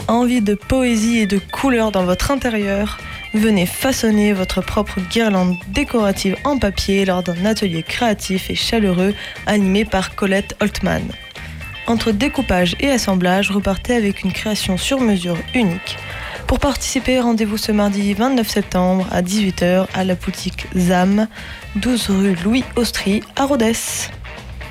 Envie de poésie et de couleurs dans votre intérieur? Venez façonner votre propre guirlande décorative en papier lors d'un atelier créatif et chaleureux animé par Colette Holtman. Entre découpage et assemblage, repartez avec une création sur mesure unique. Pour participer, rendez-vous ce mardi 29 septembre à 18h à la boutique ZAM, 12 rue Louis Austry à Rodez.